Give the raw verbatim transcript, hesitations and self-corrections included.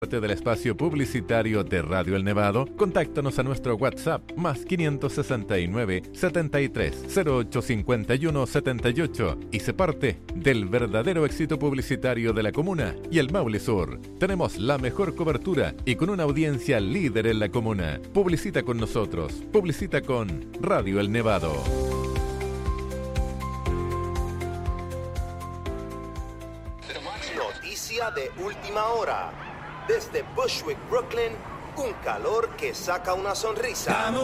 Parte del espacio publicitario de Radio El Nevado, contáctanos a nuestro WhatsApp más quinientos sesenta y nueve, setenta y tres, cero ocho cincuenta y uno, setenta y ocho y se parte del verdadero éxito publicitario de la comuna y el Maule Sur. Tenemos la mejor cobertura y con una audiencia líder en la comuna. Publicita con nosotros, publicita con Radio El Nevado. Noticia de última hora. Desde Bushwick, Brooklyn, un calor que saca una sonrisa.